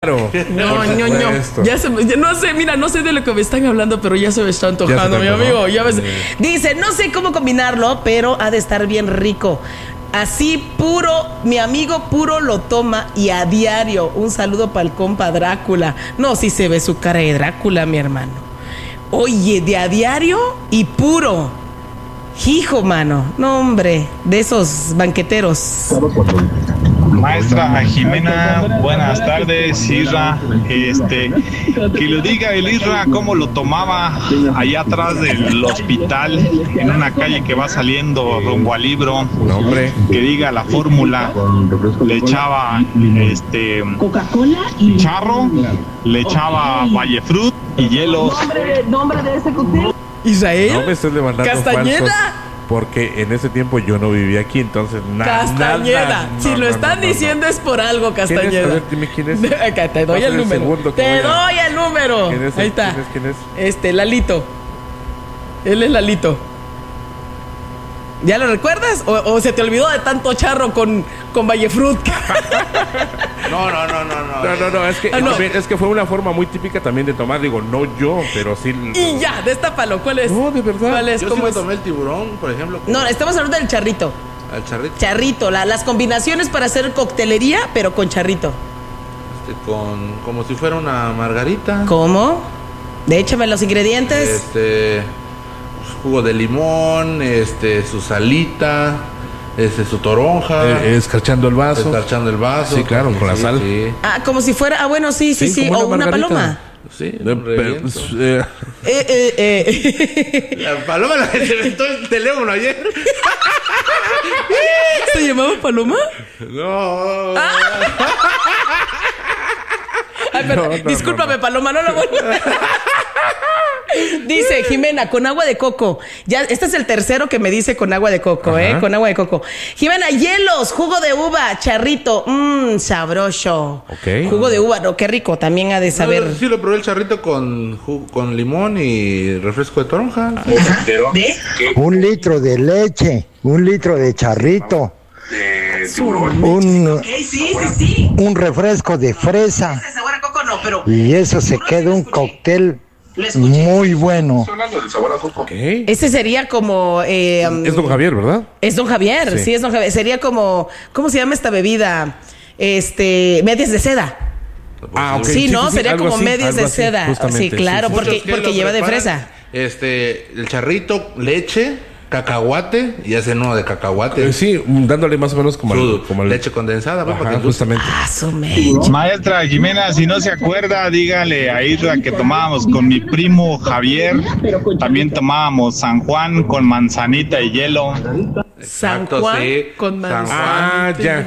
Claro. No. Ya no sé, mira, no sé de lo que me están hablando, pero ya se me está antojando, mi amigo. Dice, no sé cómo combinarlo, pero ha de estar bien rico. Así puro, mi amigo puro lo toma y a diario. Un saludo para el compa Drácula. No, sí se ve su cara de Drácula, mi hermano. Oye, de a diario y puro. Hijo, mano. No, hombre, de esos banqueteros. Maestra Jimena, buenas tardes, Isra. Que lo diga el Isra cómo lo tomaba allá atrás del hospital, en una calle que va saliendo rumbo al Libro. No, hombre. Que diga la fórmula. Le echaba Coca-Cola y charro, le echaba Vallefrut y hielos. nombre de ese cóctel. Israel. No me estoy levantando Castañeda. falsos, porque en ese tiempo yo no vivía aquí, entonces Castañeda. Si lo están diciendo es por algo, Castañeda. ¿Quién es? A ver, dime quién es. Acá, te doy el número. Te doy el número. ¿Quién es? Ahí está. ¿Quién es? Lalito. Él es Lalito. ¿Ya lo recuerdas? ¿O se te olvidó de tanto charro con Vallefrut? No, es que fue una forma muy típica también de tomar, digo, no yo, pero sí. Y ya, destápalo, ¿cuál es? No, de verdad. ¿Cuál es? Yo ¿Cómo sí es? me tomé el tiburón, por ejemplo. No, estamos hablando del charrito. Al charrito. Charrito, las combinaciones para hacer coctelería, pero con charrito. Como si fuera una margarita. ¿Cómo? Échame los ingredientes. Jugo de limón, su salita, su toronja. Escarchando el vaso. Escarchando el vaso. Sí, claro, con la sal. Sí. Ah, como si fuera, bueno, sí. como O una margarita. paloma. Sí, La paloma la que se inventó el teléfono ayer. ¿Se llamaba paloma? No. Ay, pero, discúlpame, paloma, no lo voy Dice Jimena, con agua de coco. Ya, este es el tercero que me dice con agua de coco, con agua de coco. Jimena, hielos, jugo de uva, charrito, sabroso. Ok. Jugo de uva, no, qué rico, también ha de saber. Sí, lo probé el charrito con limón y refresco de toronja. Un litro de leche, un litro de charrito, un refresco de fresa, y eso se queda un cóctel muy bueno. Okay. Ese sería como... Es Don Javier, ¿verdad? Es Don Javier, sí, es Don Javier. Sería como... ¿Cómo se llama esta bebida? Medias de seda. Ah, ok. Sí, ¿no? Sería como así, medias de así, seda. justamente, Sí, claro, sí. porque Lo lleva de preparan, fresa. El charrito, leche, cacahuate y hacen uno de cacahuate. Sí, dándole más o menos como el leche condensada, Ajá, para que justamente. Ah, su mecha. Maestra Jimena, si no se acuerda, dígale a Isra que tomábamos con mi primo Javier. También tomábamos San Juan con manzanita y hielo. San Exacto, Juan sí. con San manzana. Ah, ya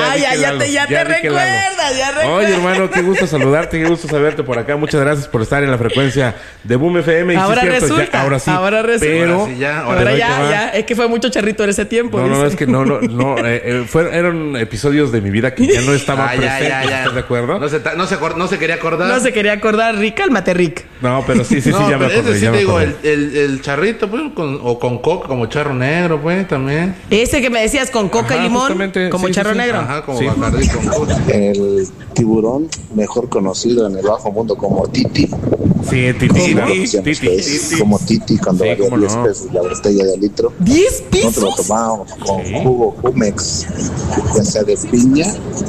te recuerdas, ya recuerdas. Oye, hermano, qué gusto saludarte, qué gusto saberte por acá. Muchas gracias por estar en la frecuencia de Boom FM. Y Ahora sí, es cierto, resulta. ahora sí. Ahora resulta. Pero Ahora sí, ya, Ahora ya. Es que fue mucho charrito en ese tiempo. no, dice. es que no. Eran episodios de mi vida que ya no estaban presentes. ¿Estás de acuerdo? No se quería acordar. No se quería acordar, Rick. Cálmate, Rick. No, pero sí, No, ya me pero acordé. ese sí ya te me digo, acordé. el charrito, pues, con coca, como charro negro, pues, también. Ese que me decías con coca Ajá, y limón, justamente, como sí, charro sí, sí. negro. Ajá, como Sí. Bacardí con coca. El tiburón, mejor conocido en el bajo mundo como Titi. Sí, Titi. Claro, decíamos que es como Titi cuando Sí, valía cómo 10 no. pesos la botella de litro. ¿10 Nosotros lo pesos? tomábamos con Sí. jugo Jumex, ya sea de piña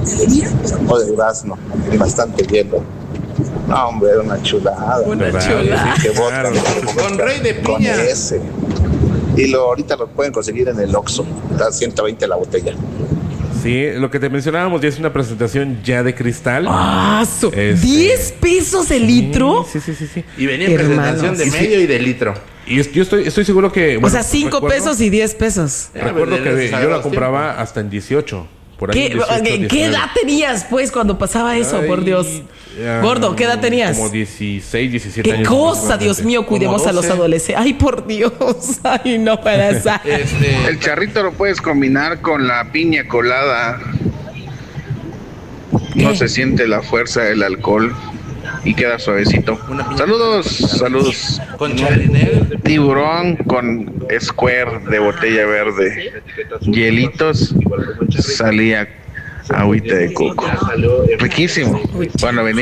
o de durazno, y bastante hielo. No, hombre, era una chulada. Una ¿Verdad? chulada. Que vodka, Con rey de con piña. ese. Y ahorita lo pueden conseguir en el Oxxo, está 120 la botella. Sí, lo que te mencionábamos ya es una presentación ya de cristal. Ah, ¿10 pesos el litro? Sí. Y venía en Hermanos. presentación de medio y de litro. Y yo estoy seguro que... O bueno, sea, 5 recuerdo- pesos y 10 pesos. Recuerdo que yo la compraba hasta en 18. Por ahí, ¿Qué, 18, ¿qué 19. edad tenías, pues, cuando pasaba eso? Ay, Por Dios. Gordo, ¿qué edad tenías? Como 16, 17 ¿Qué años. cosa, Dios mío? Cuidemos Como a los 12. adolescentes. Ay, por Dios. Ay, no puede ser. El charrito lo puedes combinar con la piña colada. No ¿Qué? se siente la fuerza del alcohol y queda suavecito. Una piña Saludos. Con charinel. Tiburón con Square de botella verde. Hielitos. Salía agüita de coco. Riquísimo. Cuando venía